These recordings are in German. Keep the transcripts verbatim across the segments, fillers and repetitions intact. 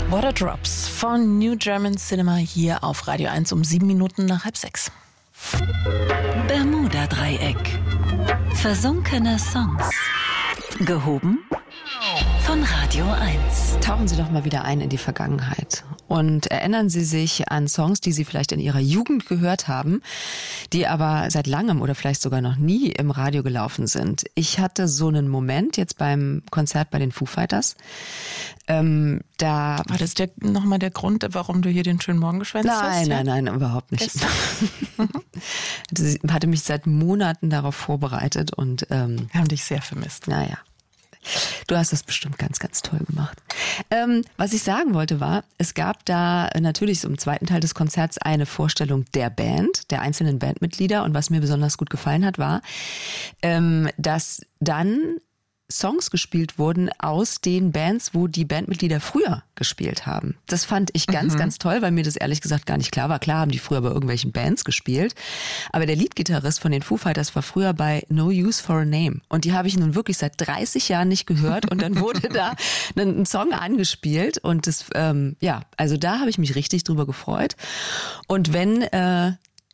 Water Drops von New German Cinema hier auf Radio eins um sieben Minuten nach halb sechs. Bermuda-Dreieck. Versunkene Songs. Gehoben von Radio eins. Tauchen Sie doch mal wieder ein in die Vergangenheit und erinnern Sie sich an Songs, die Sie vielleicht in Ihrer Jugend gehört haben, die aber seit langem oder vielleicht sogar noch nie im Radio gelaufen sind. Ich hatte so einen Moment jetzt beim Konzert bei den Foo Fighters. Ähm, da War das der, nochmal der Grund, warum du hier den schönen Morgen geschwänzt nein, hast? Nein, nein, nein, überhaupt nicht. Ich hatte mich seit Monaten darauf vorbereitet und ähm, Wir haben dich sehr vermisst. Naja. Du hast das bestimmt ganz, ganz toll gemacht. Ähm, was ich sagen wollte war, es gab da natürlich so im zweiten Teil des Konzerts eine Vorstellung der Band, der einzelnen Bandmitglieder. Und was mir besonders gut gefallen hat, war, ähm, dass dann Songs gespielt wurden aus den Bands, wo die Bandmitglieder früher gespielt haben. Das fand ich ganz, mhm. ganz toll, weil mir das ehrlich gesagt gar nicht klar war. Klar haben die früher bei irgendwelchen Bands gespielt, aber der Leadgitarrist von den Foo Fighters war früher bei No Use for a Name und die habe ich nun wirklich seit dreißig Jahren nicht gehört und dann wurde da ein Song angespielt und das, ähm, ja, also da habe ich mich richtig drüber gefreut. Und wenn, äh,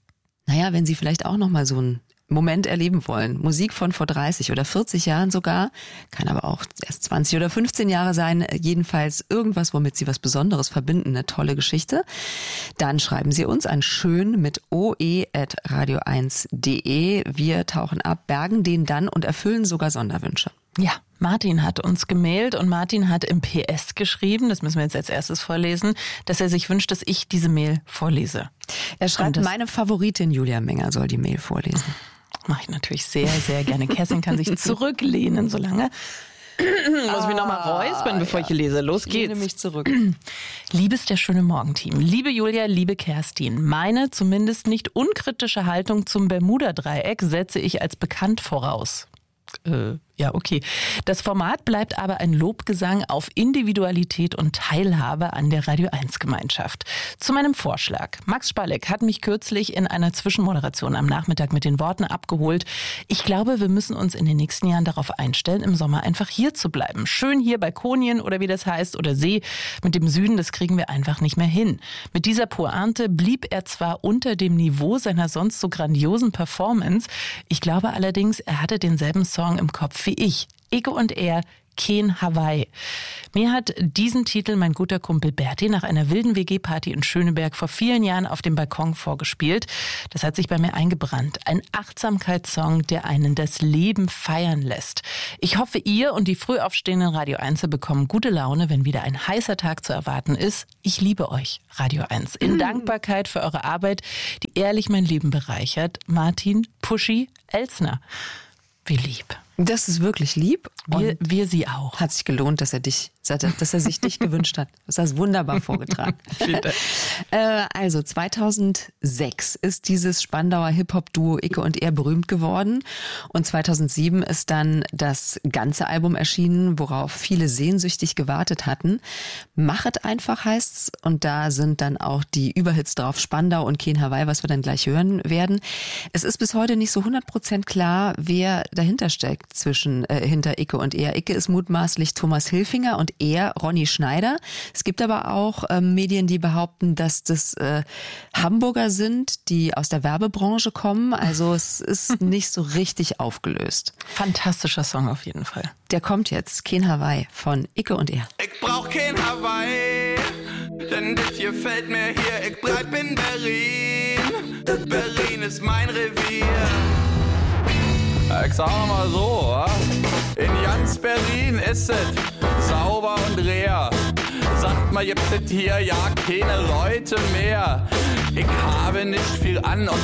naja, wenn Sie vielleicht auch nochmal so ein Moment erleben wollen. Musik von vor dreißig oder vierzig Jahren sogar, kann aber auch erst zwanzig oder fünfzehn Jahre sein, jedenfalls irgendwas, womit Sie was Besonderes verbinden, eine tolle Geschichte. Dann schreiben Sie uns an schön mit oe at radio eins punkt de. Wir tauchen ab, bergen den dann und erfüllen sogar Sonderwünsche. Ja, Martin hat uns gemailt und Martin hat im P S geschrieben, das müssen wir jetzt als erstes vorlesen, dass er sich wünscht, dass ich diese Mail vorlese. Er schreibt, meine Favoritin Julia Menger soll die Mail vorlesen. Mache ich natürlich sehr, sehr gerne. Kerstin kann sich zurücklehnen, solange. Muss ich mich nochmal räuspern, bevor ja. ich lese. Los geht's. Ich lehne mich zurück. Liebes der schöne Morgenteam, liebe Julia, liebe Kerstin, meine zumindest nicht unkritische Haltung zum Bermuda-Dreieck setze ich als bekannt voraus. Äh, ja, okay. Das Format bleibt aber ein Lobgesang auf Individualität und Teilhabe an der Radio eins Gemeinschaft. Zu meinem Vorschlag. Max Spalek hat mich kürzlich in einer Zwischenmoderation am Nachmittag mit den Worten abgeholt: Ich glaube, wir müssen uns in den nächsten Jahren darauf einstellen, im Sommer einfach hier zu bleiben. Schön hier bei Konien oder wie das heißt oder See. Mit dem Süden, das kriegen wir einfach nicht mehr hin. Mit dieser Pointe blieb er zwar unter dem Niveau seiner sonst so grandiosen Performance. Ich glaube allerdings, er hatte denselben Song im Kopf wie ich. Icke und er, Kein Hawaii. Mir hat diesen Titel mein guter Kumpel Berti nach einer wilden W G-Party in Schöneberg vor vielen Jahren auf dem Balkon vorgespielt. Das hat sich bei mir eingebrannt. Ein Achtsamkeitssong, der einen das Leben feiern lässt. Ich hoffe, ihr und die früh aufstehenden Radio eins bekommen gute Laune, wenn wieder ein heißer Tag zu erwarten ist. Ich liebe euch, Radio eins. In Dankbarkeit für eure Arbeit, die ehrlich mein Leben bereichert. Martin Puschi Elsner. Wie lieb. Das ist wirklich lieb. Wir, wir sie auch. Hat sich gelohnt, dass er dich, dass er sich dich gewünscht hat. Das hast du wunderbar vorgetragen. äh, also zweitausendsechs ist dieses Spandauer Hip-Hop-Duo Icke und er berühmt geworden. Und zweitausendsieben ist dann das ganze Album erschienen, worauf viele sehnsüchtig gewartet hatten. Machet einfach heißt's. Und da sind dann auch die Überhits drauf, Spandau und Kein Hawaii, was wir dann gleich hören werden. Es ist bis heute nicht so hundert Prozent klar, wer dahinter steckt. Zwischen äh, hinter Icke und er. Icke ist mutmaßlich Thomas Hilfinger und er Ronny Schneider. Es gibt aber auch äh, Medien, die behaupten, dass das äh, Hamburger sind, die aus der Werbebranche kommen. Also es ist nicht so richtig aufgelöst. Fantastischer Song auf jeden Fall. Der kommt jetzt, Kein Hawaii von Icke und er. Ich brauch kein Hawaii, denn das hier fällt mir hier. Ich bleib in Berlin, Berlin ist mein Revier. Ich sag mal so, wa? In ganz Berlin ist es sauber und leer. Sagt mal, gibt es hier ja keine Leute mehr. Ich habe nicht viel an und